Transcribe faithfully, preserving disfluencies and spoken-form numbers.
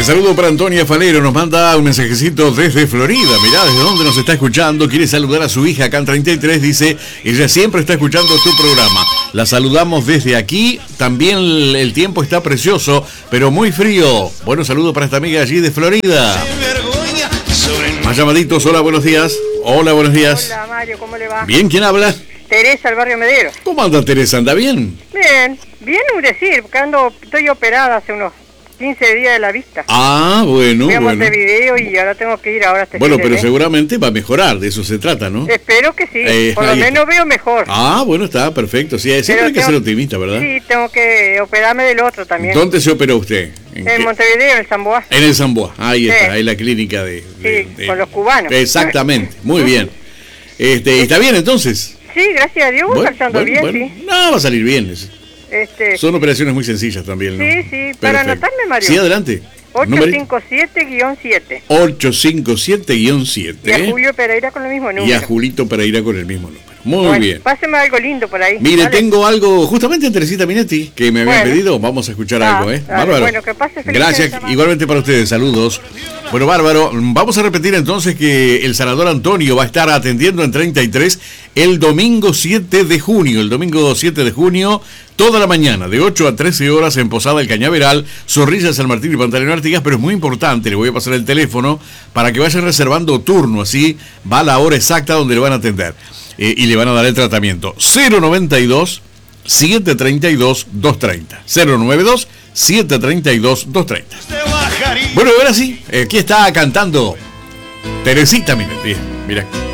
saludo para Antonia Falero, nos manda un mensajecito desde Florida. Mirá, desde dónde nos está escuchando. Quiere saludar a su hija acá en treinta y tres. Dice, ella siempre está escuchando tu programa. La saludamos desde aquí. También el, el tiempo está precioso, pero muy frío. Bueno, saludo para esta amiga allí de Florida. Más llamaditos. Hola, buenos días. Hola, buenos días. Hola, Mario, ¿cómo le va? Bien, ¿quién habla? Teresa, el barrio Medero. ¿Cómo anda Teresa? ¿Anda bien? Bien, bien, es decir, porque ando, estoy operada hace unos quince días de la vista. Ah, bueno, Fui a bueno. Montevideo y ahora tengo que ir ahora hasta Bueno, Chile, pero ¿eh? seguramente va a mejorar, de eso se trata, ¿no? Espero que sí, Eh, por lo ahí menos veo mejor. Ah, bueno, está perfecto. Sí, siempre Pero hay que tengo- ser optimista, ¿verdad? Sí, tengo que operarme del otro también. ¿Dónde se operó usted? ¿En, En qué? Montevideo, en el Zamboa. En el Zamboa. Ahí Sí. está, ahí la clínica de... de- Sí, de- con los cubanos. Exactamente, muy bien. Este, ¿está bien entonces? Sí, gracias a Dios, voy marchando bien, bueno. sí. No, va a salir bien. Es- Este, Son operaciones muy sencillas también, ¿no? Sí, sí, para Perfecto. anotarme, Mario. Sí, adelante. ocho Numerito. cinco siete guión siete. ocho cinco siete guión Y a siete. Julio Pereira con el mismo número. Y a Julito Pereira con el mismo número. Muy Bueno, bien. Páseme algo lindo por ahí. Mire, ¿vale? tengo algo, justamente en Teresita Minetti, que me habían Bueno. pedido. Vamos a escuchar Ah, algo, ¿eh? dale, Bárbaro. bueno, que pase feliz Gracias, semana. igualmente para ustedes. Saludos. Bueno, bárbaro. Vamos a repetir entonces que el sanador Antonio va a estar atendiendo en treinta y tres el domingo siete de junio. El domingo siete de junio, toda la mañana, de ocho a trece horas en Posada El Cañaveral, Zorrilla, San Martín y Pantaleón Artigas. Pero es muy importante, le voy a pasar el teléfono para que vayan reservando turno. Así va la hora exacta donde le van a atender. Eh, y le van a dar el tratamiento. cero noventa y dos, siete treinta y dos, doscientos treinta. cero noventa y dos, siete treinta y dos, doscientos treinta. Bueno, ahora sí, aquí está cantando Teresita Minetti. Mira.